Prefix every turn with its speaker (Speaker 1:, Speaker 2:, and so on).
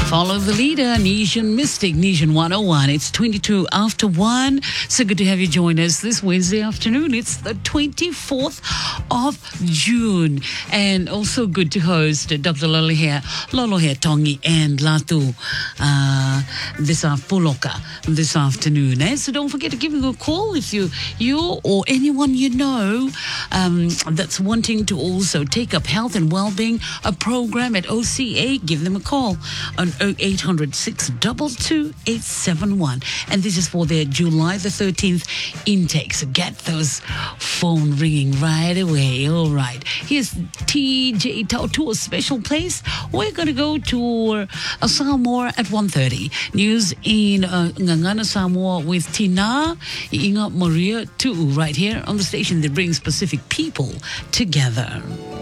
Speaker 1: Follow the leader, Nesian Mystic, Nesian 101. It's 22 after 1. So good to have you join us this Wednesday afternoon. It's the 24th of June. And also good to host Dr. Lolohe Tongi and Latu Puloka this afternoon. So don't forget to give them a call if you or anyone you know that's wanting to also take up health and well-being, a program at OCA. Give them a call on 0800 622 871. And this is for their July the 13th intake. So get those phone ringing right away. All right. Here's TJ to a special place. We're going to go to Samoa at 1:30. News in Ngangana, Samoa with Tina Inga Maria too, right here on the station that brings Pacific people together.